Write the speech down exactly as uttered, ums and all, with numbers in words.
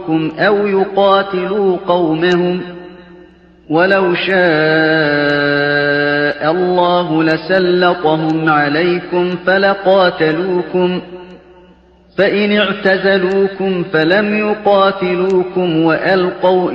أَوْ يُقَاتِلُوا قَوْمَهُمْ ۚ وَلَوْ شَاءَ اللَّهُ لَسَلَّطَهُمْ عَلَيْكُمْ فَلَقَاتَلُوكُمْ ۚ فَإِنِ اعْتَزَلُوكُمْ فَلَمْ يُقَاتِلُوكُمْ وَأَلْقَوْا